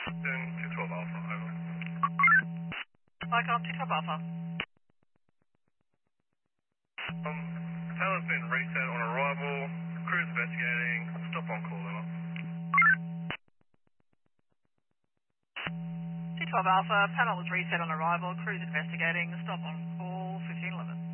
Then 212 Alpha, over. Mike, 212 Alpha. Panel's been reset on arrival. Crew's investigating. Stop on call, over. 212 Alpha, panel was reset on arrival, crew's investigating, stop on call, 1511.